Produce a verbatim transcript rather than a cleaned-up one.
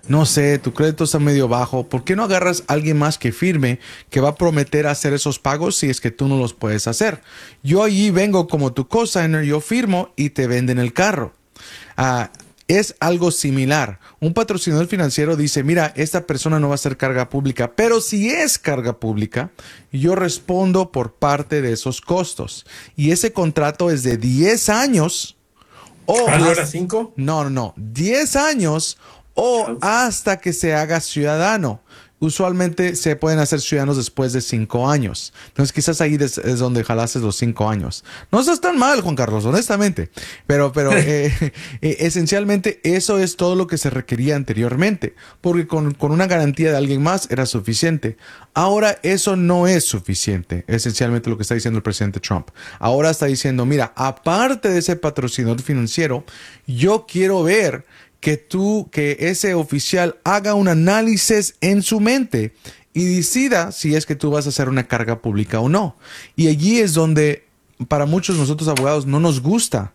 no sé, tu crédito está medio bajo, ¿por qué no agarras a alguien más que firme que va a prometer hacer esos pagos si es que tú no los puedes hacer? Yo allí vengo como tu cosigner, yo firmo y te venden el carro. Ah, es algo similar. Un patrocinador financiero dice, mira, esta persona no va a ser carga pública, pero si es carga pública, yo respondo por parte de esos costos. Y ese contrato es de diez años o Ah, ¿no era hasta, cinco? no, no, no, diez años o hasta que se haga ciudadano. Usualmente se pueden hacer ciudadanos después de cinco años. Entonces quizás ahí es, es donde jalases los cinco años. No estás tan mal, Juan Carlos, honestamente. Pero, pero eh, eh, esencialmente eso es todo lo que se requería anteriormente. Porque con, con una garantía de alguien más era suficiente. Ahora eso no es suficiente. Esencialmente lo que está diciendo el presidente Trump. Ahora está diciendo, mira, aparte de ese patrocinador financiero, yo quiero ver que tú, que ese oficial haga un análisis en su mente y decida si es que tú vas a hacer una carga pública o no. Y allí es donde para muchos nosotros abogados no nos gusta